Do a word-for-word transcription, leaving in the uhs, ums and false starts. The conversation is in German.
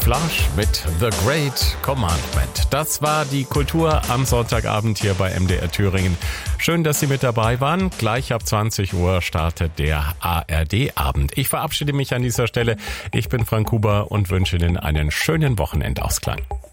Flash mit The Great Commandment. Das war die Kultur am Sonntagabend hier bei M D R Thüringen. Schön, dass Sie mit dabei waren. Gleich ab zwanzig Uhr startet der A R D-Abend. Ich verabschiede mich an dieser Stelle. Ich bin Frank Huber und wünsche Ihnen einen schönen Wochenendausklang.